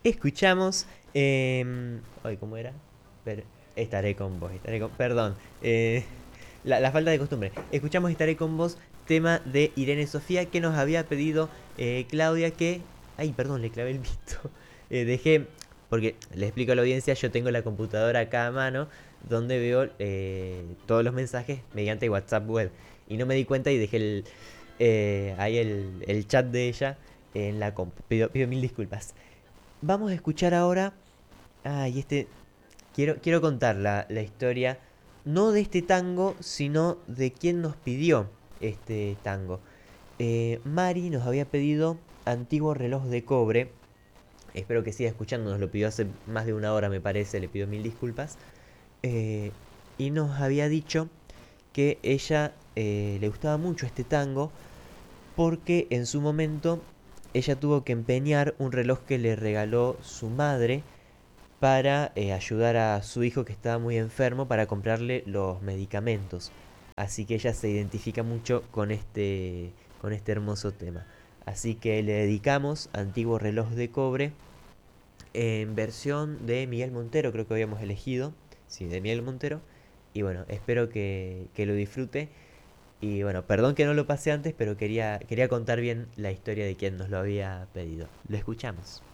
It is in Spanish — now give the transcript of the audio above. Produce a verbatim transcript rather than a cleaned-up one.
escuchamos... Eh, ay, ¿cómo era? Per- estaré con vos, estaré con... Perdón, eh, la, la falta de costumbre. Escuchamos Estaré con vos, tema de Irene Sofía, que nos había pedido eh, Claudia que... Ay, perdón, le clavé el visto. Eh, dejé... Porque le explico a la audiencia, yo tengo la computadora acá a mano, donde veo eh, todos los mensajes mediante WhatsApp web. Y no me di cuenta y dejé el, eh, ahí el, el chat de ella en la compu. Pido, pido mil disculpas. Vamos a escuchar ahora. Ay, este. Quiero, quiero contar la, la historia. No de este tango, sino de quien nos pidió este tango. Eh, Mari nos había pedido Antiguo reloj de cobre. Espero que siga escuchando. Nos lo pidió hace más de una hora, me parece. Le pido mil disculpas. Eh, y nos había dicho que ella eh, le gustaba mucho este tango porque en su momento ella tuvo que empeñar un reloj que le regaló su madre para eh, ayudar a su hijo que estaba muy enfermo para comprarle los medicamentos. Así que ella se identifica mucho con este, con este hermoso tema. Así que le dedicamos Antiguo reloj de cobre en versión de Miguel Montero, creo que habíamos elegido. Sí, de Miguel Montero. Y bueno, espero que, que lo disfrute. Y bueno, perdón que no lo pasé antes, pero quería, quería contar bien la historia de quien nos lo había pedido. Lo escuchamos.